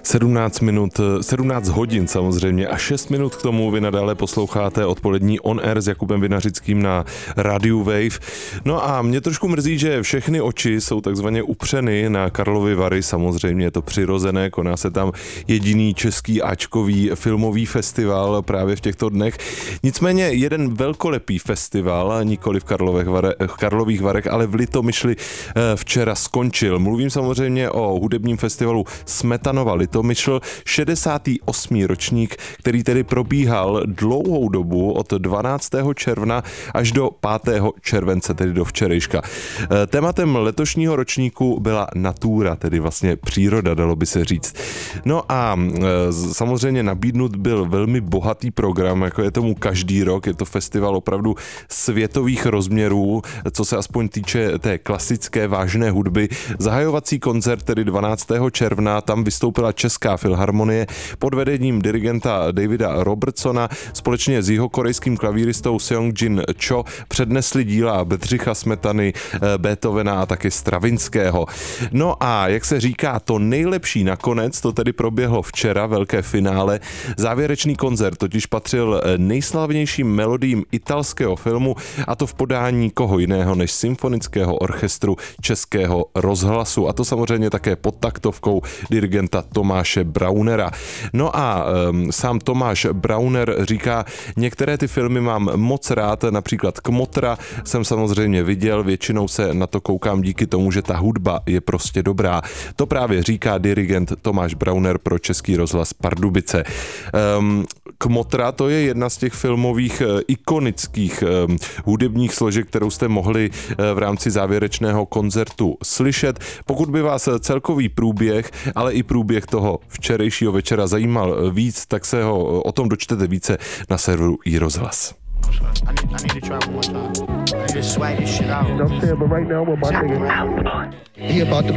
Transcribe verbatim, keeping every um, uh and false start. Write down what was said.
sedmnáct minut, sedmnáct hodin samozřejmě a šest minut k tomu vy nadále posloucháte odpolední On Air s Jakubem Vinařickým na rádiu Wave. No a mě trošku mrzí, že všechny oči jsou takzvaně upřeny na Karlovy Vary, samozřejmě je to přirozené, koná se tam jediný český áčkový filmový festival právě v těchto dnech. Nicméně jeden velkolepý festival, nikoli v Karlových, Vare, v Karlových Varech, ale v Litomyšli včera skončil. Mluvím samozřejmě o hudebním festivalu Smetanova Litomyšl, šedesátý osmý ročník, který tedy probíhal dlouhou dobu od dvanáctého června až do pátého července, tedy do včerejška. Tématem letošního ročníku byla natura, tedy vlastně příroda, dalo by se říct. No a samozřejmě nabídnut byl velmi bohatý program, jako je tomu každý rok, je to festival opravdu světových rozměrů, co se aspoň týče té klasické vážné hudby. Zahajovací koncert, tedy dvanáctého června, tam vystoupila Česká filharmonie pod vedením dirigenta Davida Robertsona. Společně s jihokorejským klavíristou Seong-jin Cho přednesli díla Bedřicha Smetany, Beethovena a taky Stravinského. No a jak se říká, to nejlepší nakonec, to tedy proběhlo včera, velké finále. Závěrečný koncert totiž patřil nejslavnějším melodiím italského filmu, a to v podání koho jiného než Symfonického orchestru Českého rozhlasu. A to samozřejmě také pod taktovkou dirigenta Tomáše Braunera. No a um, sám Tomáš Brauner říká, některé ty filmy mám moc rád, například Kmotra jsem samozřejmě viděl, většinou se na to koukám díky tomu, že ta hudba je prostě dobrá. To právě říká dirigent Tomáš Brauner pro Český rozhlas Pardubice. Um, Kmotra, to je jedna z těch filmových ikonických um, hudebních složek, kterou jste mohli uh, v rámci závěrečného koncertu slyšet. Pokud by vás celkový průběh, ale i průběh toho včerejšího večera zajímal víc, tak se ho o tom dočtete více na serveru iRozhlas. I need, I need to try one more time. I just swag this shit out. You know what I'm saying? But right now, what my nigga, he about to